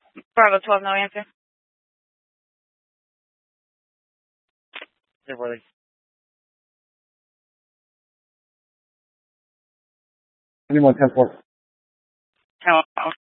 Bravo 12, no answer. Hey, buddy. Anyone 10-4. 10-4.